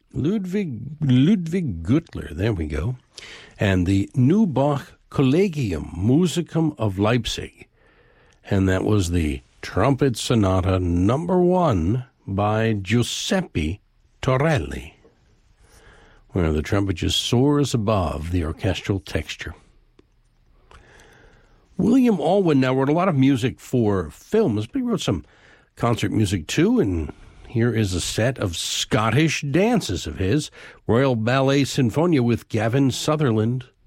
Ludwig Gürtler, there we go, and the Neubach Collegium Musicum of Leipzig. And that was the Trumpet Sonata number 1 by Giuseppe Torelli, where the trumpet just soars above the orchestral texture. William Alwyn now wrote a lot of music for films, but he wrote some concert music too, and here is a set of Scottish dances of his, Royal Ballet Sinfonia with Gavin Sutherland.